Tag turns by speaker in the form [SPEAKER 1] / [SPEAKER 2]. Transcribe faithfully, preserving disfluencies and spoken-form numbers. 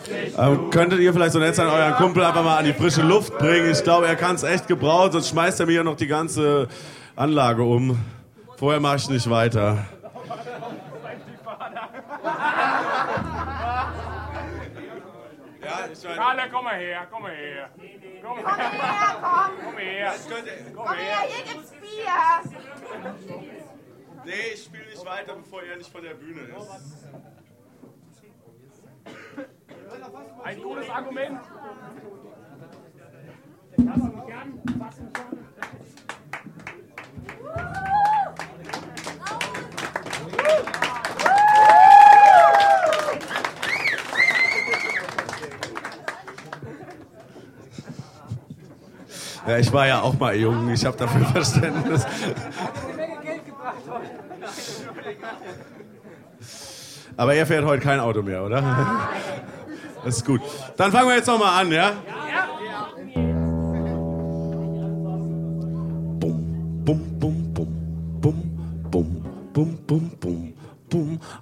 [SPEAKER 1] Ähm, könntet ihr vielleicht so nett sein, euren Kumpel einfach mal an die frische Luft bringen? Ich glaube, er kann es echt gebrauchen, sonst schmeißt er mir ja noch die ganze Anlage um. Vorher mache ich nicht weiter. Ja, ich meine...
[SPEAKER 2] Kalle, komm mal her, komm mal her. Komm
[SPEAKER 3] Komm her, komm.
[SPEAKER 2] Komm her.
[SPEAKER 3] Komm her, hier gibt's Bier.
[SPEAKER 1] Nee, ich spiele nicht weiter, bevor er nicht von der Bühne ist.
[SPEAKER 2] Ein gutes Argument.
[SPEAKER 1] Ja, ich war ja auch mal jung, ich habe dafür Verständnis. Aber er fährt heute kein Auto mehr, oder? Das ist gut. Dann fangen wir jetzt noch mal an, ja? Bum, bum, bum, bum, bum.